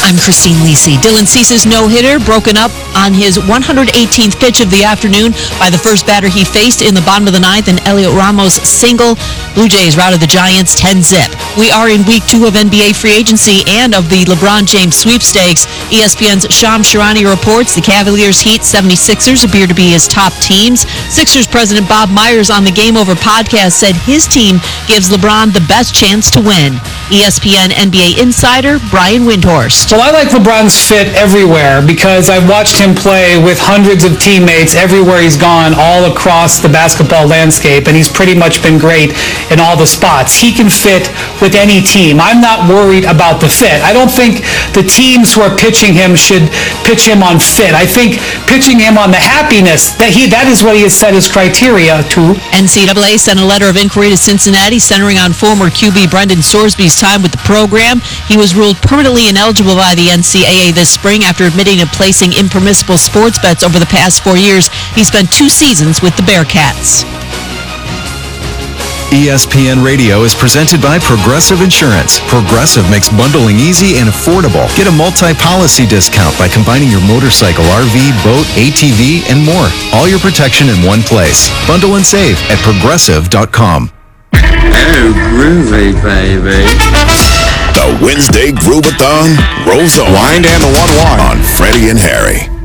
I'm Christine Lisi. Dylan Cease's no-hitter broken up on his 118th pitch of the afternoon by the first batter he faced in the bottom of the ninth, and Elliot Ramos single. Blue Jays routed the Giants 10-zip. We are in week 2 of NBA free agency and of the LeBron James sweepstakes. ESPN's Shams Charania reports the Cavaliers, Heat, 76ers appear to be his top teams. Sixers president Bob Myers on the Game Over podcast said his team gives LeBron the best chance to win. ESPN NBA insider Brian Windhorst. Well, I like LeBron's fit everywhere because I've watched him play with hundreds of teammates everywhere he's gone all across the basketball landscape, and he's pretty much been great in all the spots. He can fit with any team. I'm not worried about the fit. I don't think the teams who are pitching him should pitch him on fit. I think pitching him on the happiness, that is what he has set his criteria to. NCAA sent a letter of inquiry to Cincinnati centering on former QB Brendan Sorsby's time with the program. He was ruled permanently ineligible by the NCAA this spring after admitting to placing impermissible sports bets over the past 4 years. He spent 2 seasons with the Bearcats. ESPN Radio is presented by Progressive Insurance. Progressive makes bundling easy and affordable. Get a multi-policy discount by combining your motorcycle, RV, boat, ATV, and more. All your protection in one place. Bundle and save at Progressive.com. Oh, groovy, baby. The Wednesday Groovathon rolls on. Wind and the 1-1 on Freddie and Harry.